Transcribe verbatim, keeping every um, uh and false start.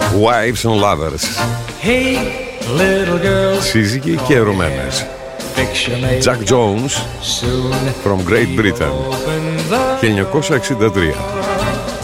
Wives and Lovers. Hey, little girl. Σύζυγοι και ερωμένες. Jack Jones from Great Britain, χίλια εννιακόσια εξήντα τρία.